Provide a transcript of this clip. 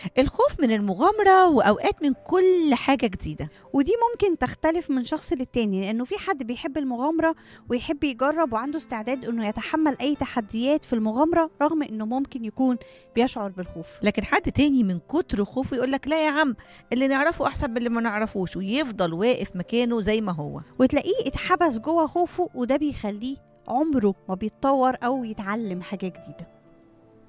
الخوف من المغامرة وأوقات من كل حاجة جديدة. ودي ممكن تختلف من شخص للتاني، لأنه في حد بيحب المغامرة ويحب يجرب وعنده استعداد أنه يتحمل أي تحديات في المغامرة، رغم أنه ممكن يكون بيشعر بالخوف. لكن حد تاني من كتر خوفه يقولك لا يا عم، اللي نعرفه أحسن من اللي ما نعرفوش، ويفضل واقف مكانه زي ما هو. وتلاقيه اتحبس جوه خوفه، وده بيخليه عمره ما بيتطور أو يتعلم حاجة جديدة.